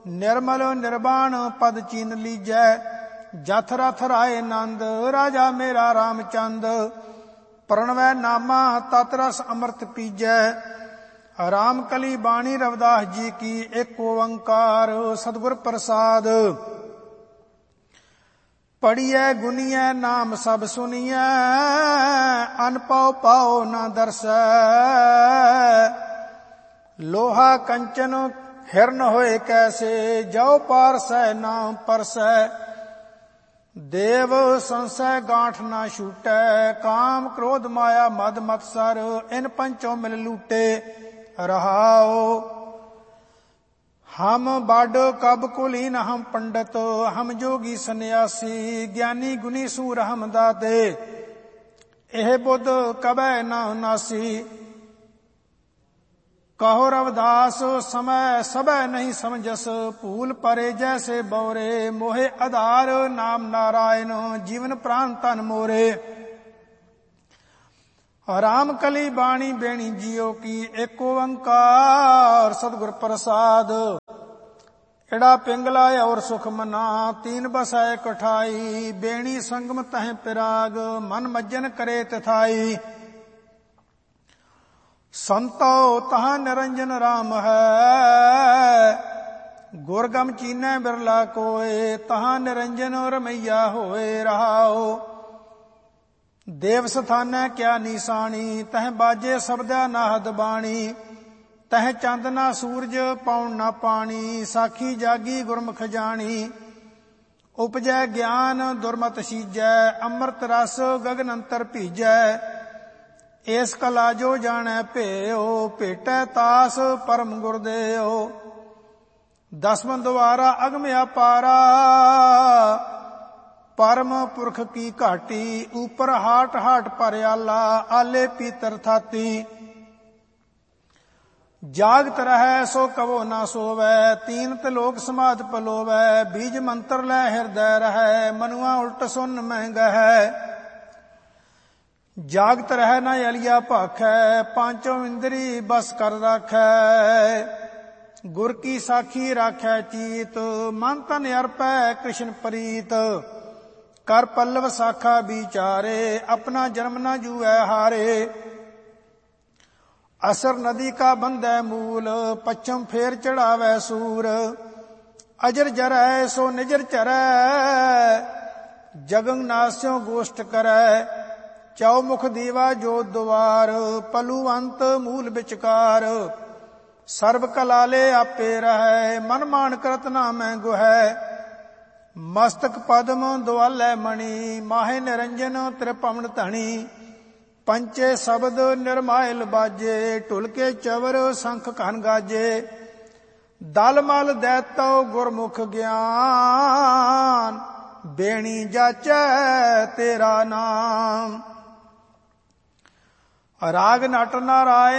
निर्मल निर्वाण पद चीन लीजै। जथ रथ राय नंद राजा मेरा रामचंद। प्रणवै नामा तत रस अमृत पीजै। राम कली बाणी रविदास जी की एक ओंकार सतगुर प्रसाद। पढ़िए गुनिए नाम सब सुनिए अन पाओ पाओ न दर्शै। लोहा कंचन हिरन होए कैसे जाओ पारसै नाम परसै। देव संशय गांठ ना छूटै काम क्रोध माया मद मत्सर इन पंचों मिल लूटे रहाओ। हम बाड कब कुलीन हम पंडित हम जोगी सन्यासी ज्ञानी गुनी सूर हम दाते एह बुध कबै न नासी। कहो रविदास समय सबे नहीं समझस भूल परे जैसे बौरे। मोहे आधार नाम नारायण जीवन प्राण तन मोरे। राम कली बाणी बेणी जियो की एक ओंकार सतगुर प्रसाद। एड़ा पिंगला और सुख मना तीन बसै कठाई। बेणी संगम तह पिराग मन मज्जन करे तथाई। संतो तहां निरंजन राम है गुरगम चीनै बिरला कोय। तहां निरंजन रमैया होए रहाओ। देव स्थानै क्या निशानी तह बाजे शब्दा नाहद बाणी। तह चंद ना सूरज पौन ना पानी साखी जागी गुरमुख जानी। उपजै ज्ञान दुर्मत सीजै अमृत रस गगन अंतर भीजै। इस कला जो जाने भेओ भेटै तास परम गुरदेओ। दसवन द्वारा अगम अपारा परम पुरख की घाटी। ऊपर हाट हाट पर आला आले पीतर थाती। जागत रहै सो कवो ना सोवै तीन तलोक समाध पलोवै। बीज मंत्र लै हृदय रहै मनुआ उल्ट सुन महंगा है। जागत रह न अलिया भाखै पांचों इंद्री बस कर राखै। गुर की साखी राखै चीत मन तन अर्पै कृष्ण प्रीत। कर पल्लव साखा विचारे अपना जन्म न जुए हारे। असर नदी का बंदै मूल पश्चिम फेर चढ़ावै सूर। अजर जरै सो निजर चरै जगंग नास्यों गोष्ठ करै। चौमुख दीवा जो द्वार पलुवंत मूल विचकार। सर्व कलाले आपे रहै मन मान करत नामै गुहै। मस्तक पद्म दुआलै मणि माहे निरंजन त्रिपवन धनी। पंचे शब्द निर्मायल बाजे ढुलके चवर शंख घन गाजे। दल मल दैतो गुरमुख ज्ञान बेणी जाचै तेरा नाम। राग नट नारायण